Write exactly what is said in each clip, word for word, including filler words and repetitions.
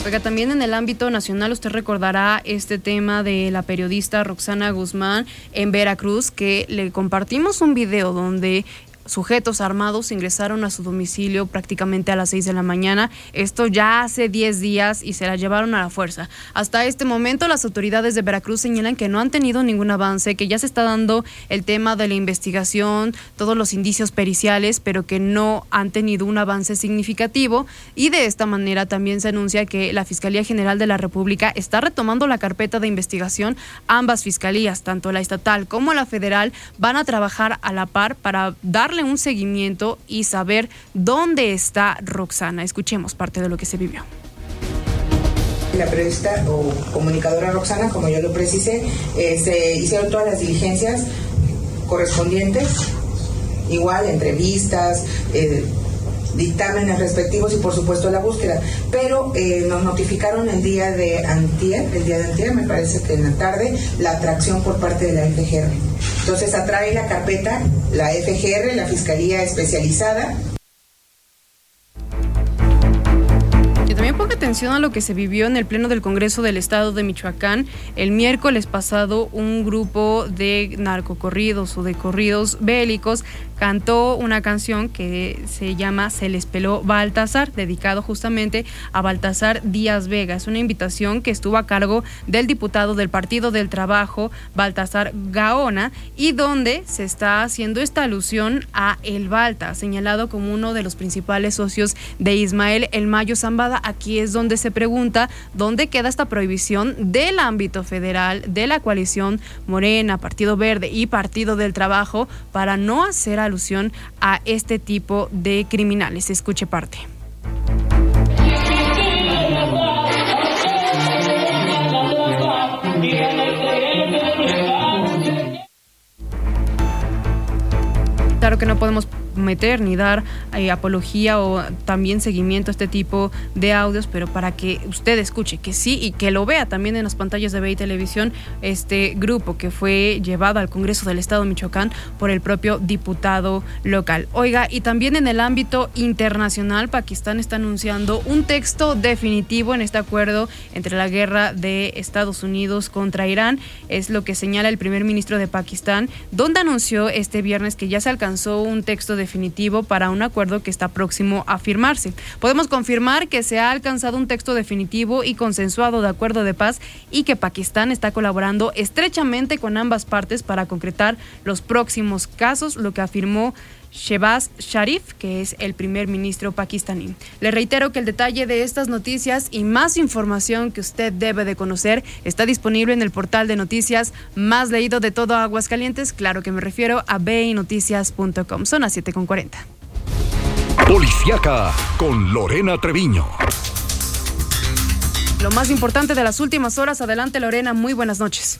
Oiga, también en el ámbito nacional usted recordará este tema de la periodista Roxana Guzmán en Veracruz, que le compartimos un video donde sujetos armados ingresaron a su domicilio prácticamente a las seis de la mañana. Esto ya hace diez días y se la llevaron a la fuerza. Hasta este momento las autoridades de Veracruz señalan que no han tenido ningún avance, que ya se está dando el tema de la investigación, todos los indicios periciales, pero que no han tenido un avance significativo, y de esta manera también se anuncia que la Fiscalía General de la República está retomando la carpeta de investigación. Ambas fiscalías, tanto la estatal como la federal, van a trabajar a la par para dar un seguimiento y saber dónde está Roxana. Escuchemos parte de lo que se vivió. La periodista o comunicadora Roxana, como yo lo precisé, eh, se hicieron todas las diligencias correspondientes, igual entrevistas, eh, dictámenes respectivos y por supuesto la búsqueda, pero eh, nos notificaron el día de antier, el día de antier, me parece que en la tarde, la atracción por parte de la F G R. Entonces atrae la carpeta la F G R, la Fiscalía Especializada. También ponga atención a lo que se vivió en el Pleno del Congreso del Estado de Michoacán. El miércoles pasado, un grupo de narcocorridos o de corridos bélicos cantó una canción que se llama Se les peló Baltasar, dedicado justamente a Baltasar Díaz Vega. Es una invitación que estuvo a cargo del diputado del Partido del Trabajo, Baltasar Gaona, y donde se está haciendo esta alusión a El Balta, señalado como uno de los principales socios de Ismael El Mayo Zambada. Aquí es donde se pregunta dónde queda esta prohibición del ámbito federal, de la coalición Morena, Partido Verde y Partido del Trabajo, para no hacer alusión a este tipo de criminales. Escuche parte. Claro que no podemos meter ni dar eh, apología o también seguimiento a este tipo de audios, pero para que usted escuche que sí y que lo vea también en las pantallas de V I Televisión, este grupo que fue llevado al Congreso del Estado de Michoacán por el propio diputado local. Oiga, y también en el ámbito internacional, Pakistán está anunciando un texto definitivo en este acuerdo entre la guerra de Estados Unidos contra Irán. Es lo que señala el primer ministro de Pakistán, donde anunció este viernes que ya se alcanzó un texto definitivo para un acuerdo que está próximo a firmarse. Podemos confirmar que se ha alcanzado un texto definitivo y consensuado de acuerdo de paz y que Pakistán está colaborando estrechamente con ambas partes para concretar los próximos casos, lo que afirmó Shehbaz Sharif, que es el primer ministro pakistaní. Le reitero que el detalle de estas noticias y más información que usted debe de conocer está disponible en el portal de noticias más leído de todo Aguascalientes. Claro que me refiero a v i noticias punto com. Son las siete con cuarenta. Policiaca con Lorena Treviño. Lo más importante de las últimas horas. Adelante, Lorena, muy buenas noches.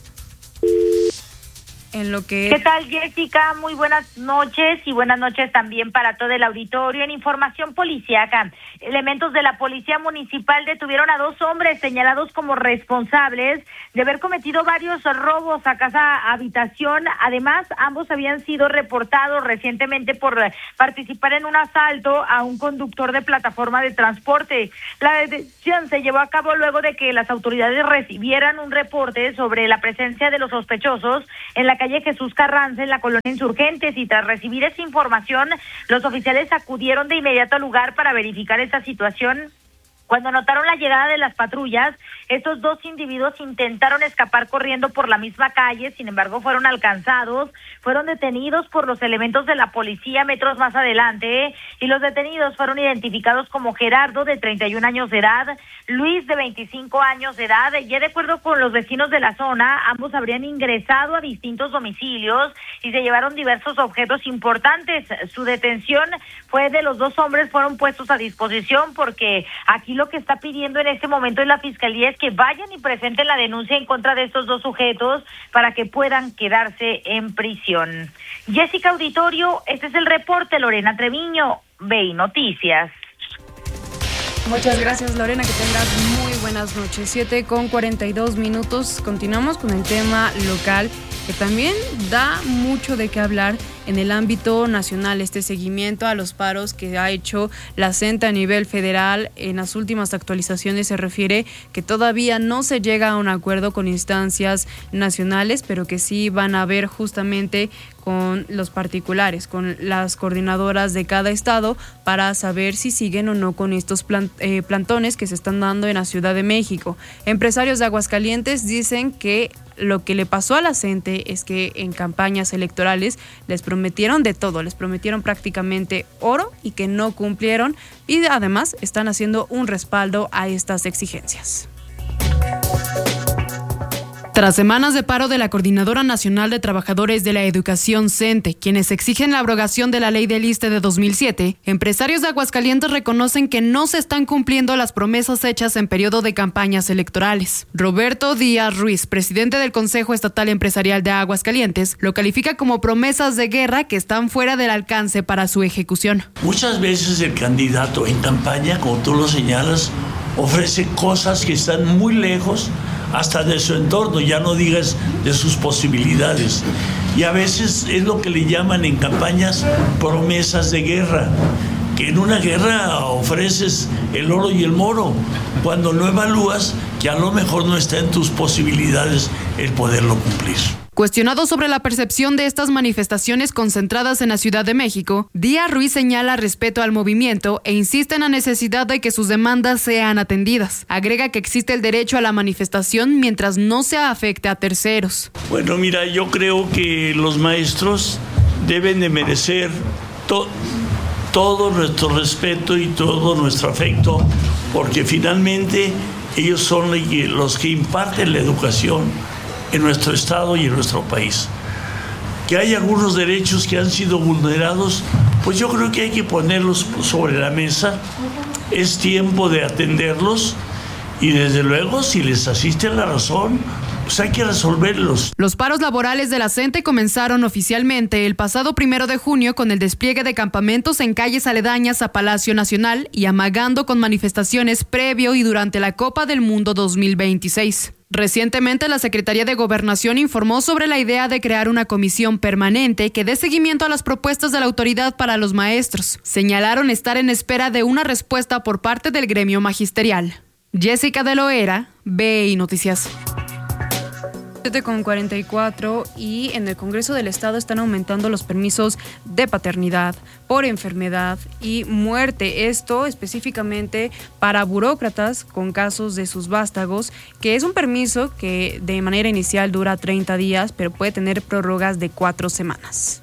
En lo que... ¿Qué tal, Jessica? Muy buenas noches y buenas noches también para todo el auditorio. En información policíaca, elementos de la Policía Municipal detuvieron a dos hombres señalados como responsables de haber cometido varios robos a casa habitación. Además, ambos habían sido reportados recientemente por participar en un asalto a un conductor de plataforma de transporte. La detención se llevó a cabo luego de que las autoridades recibieran un reporte sobre la presencia de los sospechosos en la calle Jesús Carranza, en la colonia Insurgentes, y tras recibir esa información, los oficiales acudieron de inmediato al lugar para verificar esta situación. Cuando notaron la llegada de las patrullas, estos dos individuos intentaron escapar corriendo por la misma calle, sin embargo fueron alcanzados, fueron detenidos por los elementos de la policía metros más adelante, y los detenidos fueron identificados como Gerardo, de treinta y un años de edad, Luis, de veinticinco años de edad, y de acuerdo con los vecinos de la zona, ambos habrían ingresado a distintos domicilios y se llevaron diversos objetos importantes. Su detención fue de los dos hombres, fueron puestos a disposición porque aquí lo que está pidiendo en este momento en la Fiscalía es que vayan y presenten la denuncia en contra de estos dos sujetos para que puedan quedarse en prisión. Jessica, auditorio, este es el reporte. Lorena Treviño, V I Noticias. Muchas gracias, Lorena, que tengas muy buenas noches. siete con cuarenta y dos minutos. Continuamos con el tema local que también da mucho de qué hablar en el ámbito nacional. Este seguimiento a los paros que ha hecho la CENTE a nivel federal, en las últimas actualizaciones se refiere que todavía no se llega a un acuerdo con instancias nacionales, pero que sí van a ver justamente con los particulares, con las coordinadoras de cada estado, para saber si siguen o no con estos plan, eh, plantones que se están dando en la Ciudad de México. Empresarios de Aguascalientes dicen que lo que le pasó a la CENTE es que en campañas electorales les prometieron de todo, les prometieron prácticamente oro y que no cumplieron, y además están haciendo un respaldo a estas exigencias. Tras semanas de paro de la Coordinadora Nacional de Trabajadores de la Educación CENTE, quienes exigen la abrogación de la Ley del ISSSTE de dos mil siete, empresarios de Aguascalientes reconocen que no se están cumpliendo las promesas hechas en periodo de campañas electorales. Roberto Díaz Ruiz, presidente del Consejo Estatal Empresarial de Aguascalientes, lo califica como promesas de guerra que están fuera del alcance para su ejecución. Muchas veces el candidato en campaña, como tú lo señalas, ofrece cosas que están muy lejos hasta de su entorno, ya no digas de sus posibilidades. Y a veces es lo que le llaman en campañas promesas de guerra, que en una guerra ofreces el oro y el moro, cuando no evalúas que a lo mejor no está en tus posibilidades el poderlo cumplir. Cuestionado sobre la percepción de estas manifestaciones concentradas en la Ciudad de México, Díaz Ruiz señala respeto al movimiento e insiste en la necesidad de que sus demandas sean atendidas. Agrega que existe el derecho a la manifestación mientras no se afecte a terceros. Bueno, mira, yo creo que los maestros deben de merecer to- todo nuestro respeto y todo nuestro afecto, porque finalmente ellos son los que imparten la educación en nuestro estado y en nuestro país. Que hay algunos derechos que han sido vulnerados, pues yo creo que hay que ponerlos sobre la mesa. Es tiempo de atenderlos y desde luego, si les asiste la razón, pues hay que resolverlos. Los paros laborales de la CENTE comenzaron oficialmente el pasado primero de junio con el despliegue de campamentos en calles aledañas a Palacio Nacional y amagando con manifestaciones previo y durante la Copa del Mundo dos mil veintiséis. Recientemente, la Secretaría de Gobernación informó sobre la idea de crear una comisión permanente que dé seguimiento a las propuestas de la autoridad para los maestros. Señalaron estar en espera de una respuesta por parte del gremio magisterial. Jessica de Loera, B I Noticias. siete con cuarenta y cuatro y en el Congreso del Estado están aumentando los permisos de paternidad por enfermedad y muerte. Esto específicamente para burócratas con casos de sus vástagos, que es un permiso que de manera inicial dura treinta días, pero puede tener prórrogas de cuatro semanas.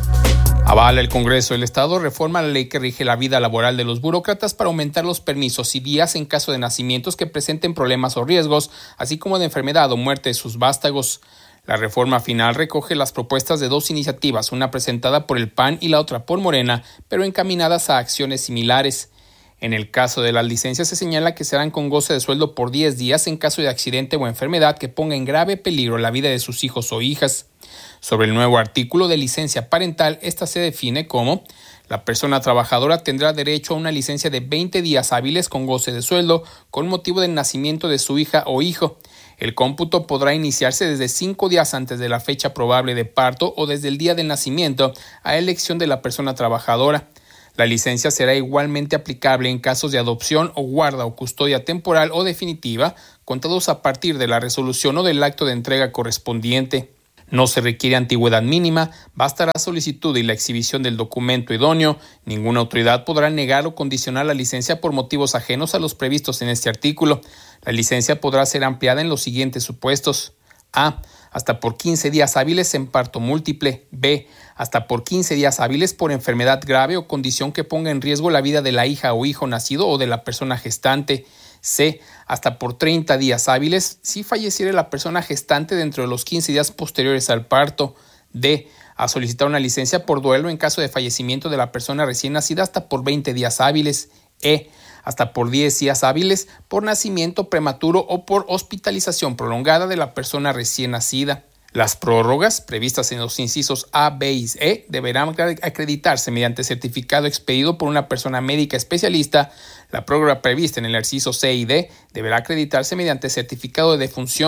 Avala el Congreso del Estado reforma la ley que rige la vida laboral de los burócratas para aumentar los permisos y días en caso de nacimientos que presenten problemas o riesgos, así como de enfermedad o muerte de sus vástagos. La reforma final recoge las propuestas de dos iniciativas, una presentada por el P A N y la otra por Morena, pero encaminadas a acciones similares. En el caso de las licencias se señala que serán con goce de sueldo por diez días en caso de accidente o enfermedad que ponga en grave peligro la vida de sus hijos o hijas. Sobre el nuevo artículo de licencia parental, esta se define como: la persona trabajadora tendrá derecho a una licencia de veinte días hábiles con goce de sueldo con motivo del nacimiento de su hija o hijo. El cómputo podrá iniciarse desde cinco días antes de la fecha probable de parto o desde el día del nacimiento, a elección de la persona trabajadora. La licencia será igualmente aplicable en casos de adopción o guarda o custodia temporal o definitiva, contados a partir de la resolución o del acto de entrega correspondiente. No se requiere antigüedad mínima, bastará solicitud y la exhibición del documento idóneo. Ninguna autoridad podrá negar o condicionar la licencia por motivos ajenos a los previstos en este artículo. La licencia podrá ser ampliada en los siguientes supuestos: A. Hasta por quince días hábiles en parto múltiple. B. Hasta por quince días hábiles por enfermedad grave o condición que ponga en riesgo la vida de la hija o hijo nacido o de la persona gestante. C. Hasta por treinta días hábiles si falleciere la persona gestante dentro de los quince días posteriores al parto. D. A solicitar una licencia por duelo en caso de fallecimiento de la persona recién nacida hasta por veinte días hábiles. E. Hasta por diez días hábiles por nacimiento prematuro o por hospitalización prolongada de la persona recién nacida. Las prórrogas previstas en los incisos A, B y E deberán acreditarse mediante certificado expedido por una persona médica especialista. La prórroga prevista en el inciso C y D deberá acreditarse mediante certificado de defunción.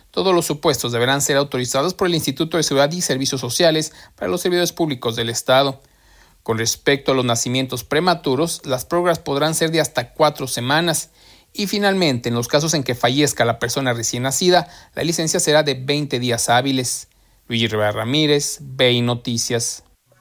Todos los supuestos deberán ser autorizados por el Instituto de Seguridad y Servicios Sociales para los servidores públicos del Estado. Con respecto a los nacimientos prematuros, las prórrogas podrán ser de hasta cuatro semanas. Y finalmente, en los casos en que fallezca la persona recién nacida, la licencia será de veinte días hábiles. Luigi Rivera Ramírez, B I Noticias.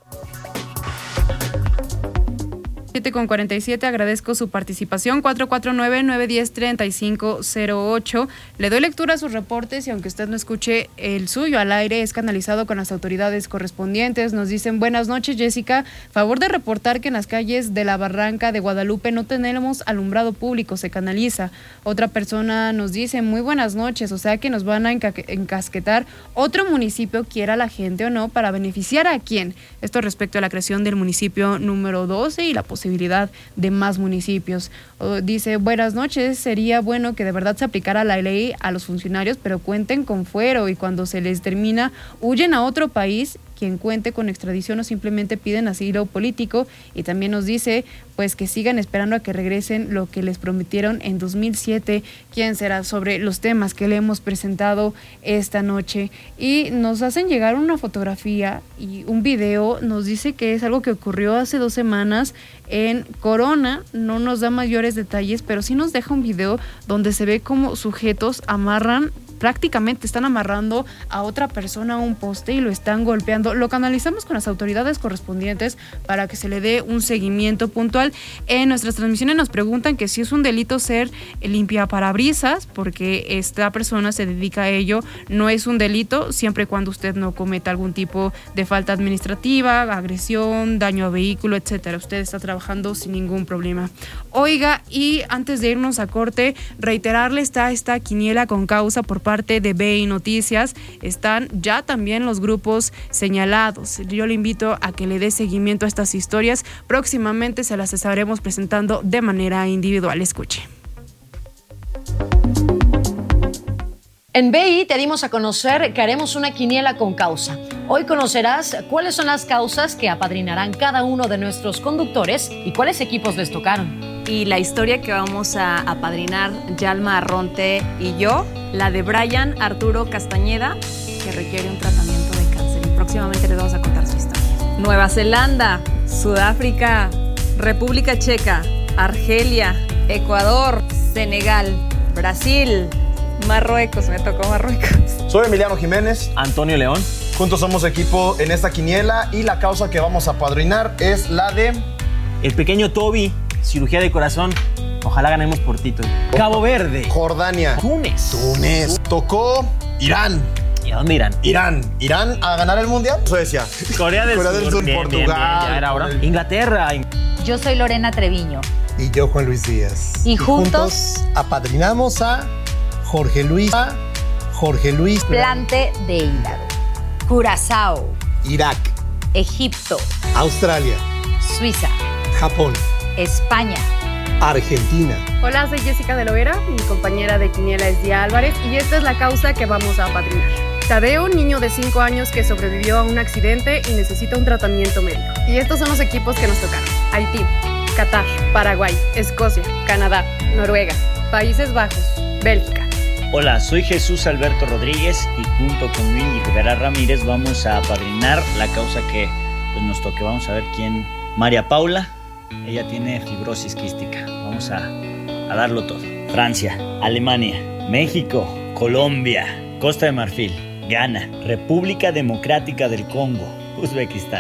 siete con cuarenta y siete, agradezco su participación. Cuatro cuatro nueve, nueve uno cero, tres cinco cero ocho. Le doy lectura a sus reportes y aunque usted no escuche el suyo al aire, es canalizado con las autoridades correspondientes. Nos dicen: buenas noches, Jessica, favor de reportar que en las calles de la Barranca de Guadalupe no tenemos alumbrado público, se canaliza. Otra persona nos dice: muy buenas noches, o sea que nos van a enca- encasquetar otro municipio, quiera la gente o no, para beneficiar a quién. Esto respecto a la creación del municipio número doce y la posibilidad de más municipios. O dice: buenas noches, sería bueno que de verdad se aplicara la ley a los funcionarios, pero cuenten con fuero y cuando se les termina huyen a otro país. Quien cuente con extradición o simplemente piden asilo político. Y también nos dice pues que sigan esperando a que regresen lo que les prometieron en dos mil siete. ¿Quién será? Sobre los temas que le hemos presentado esta noche. Y nos hacen llegar una fotografía y un video. Nos dice que es algo que ocurrió hace dos semanas en Corona. No nos da mayores detalles, pero sí nos deja un video donde se ve como sujetos amarran, prácticamente están amarrando a otra persona a un poste y lo están golpeando. Lo canalizamos con las autoridades correspondientes para que se le dé un seguimiento puntual. En nuestras transmisiones nos preguntan que si es un delito ser limpiaparabrisas, porque esta persona se dedica a ello. No es un delito, siempre y cuando usted no cometa algún tipo de falta administrativa, agresión, daño a vehículo, etcétera. Usted está trabajando sin ningún problema. Oiga, y antes de irnos a corte, reiterarle, está esta quiniela con causa por parte de B I Noticias. Están ya también los grupos señalados. Yo le invito a que le dé seguimiento a estas historias. Próximamente se las estaremos presentando de manera individual. Escuche. En B I te dimos a conocer que haremos una quiniela con causa. Hoy conocerás cuáles son las causas que apadrinarán cada uno de nuestros conductores y cuáles equipos les tocaron. Y la historia que vamos a apadrinar Yalma Arronte y yo, la de Brian Arturo Castañeda, que requiere un tratamiento de cáncer. Y próximamente les vamos a contar su historia. Nueva Zelanda, Sudáfrica, República Checa, Argelia, Ecuador, Senegal, Brasil, Marruecos, me tocó Marruecos. Soy Emiliano Jiménez. Antonio León. Juntos somos equipo en esta quiniela y la causa que vamos a apadrinar es la de... El pequeño Toby, cirugía de corazón. Ojalá ganemos por Tito. Cabo Verde. Jordania. Túnez. Túnez. Tocó Irán. ¿Y a dónde irán? Irán. ¿Irán a ganar el mundial? Suecia. Corea del Corea Sur. del Sur, Bien, Portugal. bien, bien, ya era hora. Inglaterra. Yo soy Lorena Treviño. Y yo, Juan Luis Díaz. Y, y juntos, juntos apadrinamos a Jorge Luis. A Jorge Luis. Plante de hígado. Curazao. Irak. Egipto. Australia. Suiza. Japón. España. Argentina. Hola, soy Jessica de Loera, mi compañera de quiniela es Día Álvarez y esta es la causa que vamos a apadrinar. Tadeo, niño de cinco años que sobrevivió a un accidente y necesita un tratamiento médico. Y estos son los equipos que nos tocaron: Haití, Qatar, Paraguay, Escocia, Canadá, Noruega, Países Bajos, Bélgica. Hola, soy Jesús Alberto Rodríguez y junto con Luigi Rivera Ramírez vamos a apadrinar la causa que pues, nos toque. Vamos a ver quién. María Paula, ella tiene fibrosis quística. Vamos a, a darlo todo. Francia, Alemania, México, Colombia, Costa de Marfil, Ghana, República Democrática del Congo, Uzbekistán,